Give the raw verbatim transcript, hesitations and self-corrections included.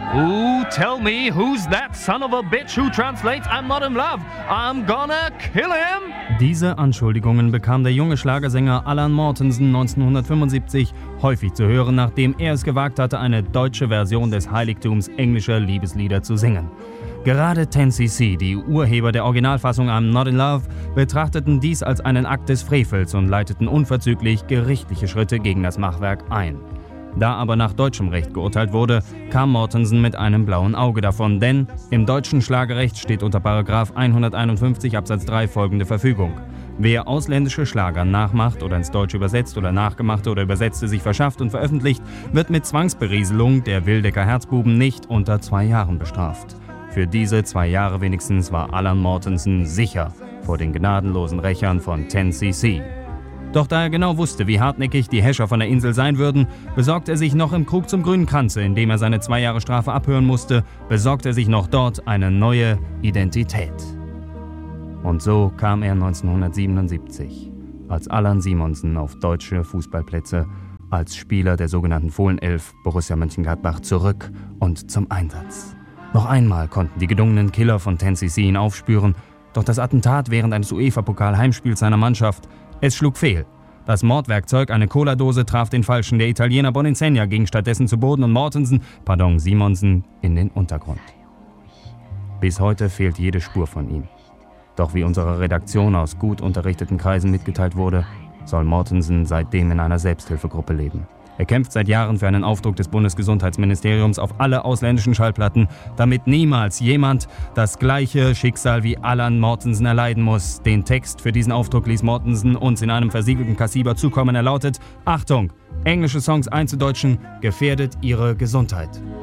Ooh, tell me, who's that son of a bitch who translates I'm not in love? I'm gonna kill him? Diese Anschuldigungen bekam der junge Schlagersänger Alan Mortensen neunzehnhundertfünfundsiebzig häufig zu hören, nachdem er es gewagt hatte, eine deutsche Version des Heiligtums englischer Liebeslieder zu singen. Gerade ten C C, die Urheber der Originalfassung I'm Not in Love, betrachteten dies als einen Akt des Frevels und leiteten unverzüglich gerichtliche Schritte gegen das Machwerk ein. Da aber nach deutschem Recht geurteilt wurde, kam Mortensen mit einem blauen Auge davon, denn im deutschen Schlagerrecht steht unter Paragraph hunderteinundfünfzig Absatz drei folgende Verfügung: Wer ausländische Schlager nachmacht oder ins Deutsche übersetzt oder nachgemachte oder übersetzte sich verschafft und veröffentlicht, wird mit Zwangsberieselung der Wildecker Herzbuben nicht unter zwei Jahren bestraft. Für diese zwei Jahre wenigstens war Alan Mortensen sicher vor den gnadenlosen Rächern von ten C C. Doch da er genau wusste, wie hartnäckig die Häscher von der Insel sein würden, besorgte er sich noch im Krug zum Grünen Kranze, in dem er seine zwei Jahre Strafe abhören musste, besorgte er sich noch dort eine neue Identität. Und so kam er neunzehnhundertsiebenundsiebzig als Allan Simonsen auf deutsche Fußballplätze als Spieler der sogenannten Fohlenelf Borussia Mönchengladbach zurück und zum Einsatz. Noch einmal konnten die gedungenen Killer von ten C C ihn aufspüren, doch das Attentat während eines UEFA-Pokal-Heimspiels seiner Mannschaft, es schlug fehl. Das Mordwerkzeug, eine Cola-Dose, traf den Falschen. Der Italiener Boninsegna ging stattdessen zu Boden und Mortensen, pardon, Simonsen, in den Untergrund. Bis heute fehlt jede Spur von ihm. Doch wie unserer Redaktion aus gut unterrichteten Kreisen mitgeteilt wurde, soll Mortensen seitdem in einer Selbsthilfegruppe leben. Er kämpft seit Jahren für einen Aufdruck des Bundesgesundheitsministeriums auf alle ausländischen Schallplatten, damit niemals jemand das gleiche Schicksal wie Alan Mortensen erleiden muss. Den Text für diesen Aufdruck ließ Mortensen uns in einem versiegelten Kassiber zukommen. Er lautet: Achtung, englische Songs einzudeutschen gefährdet ihre Gesundheit.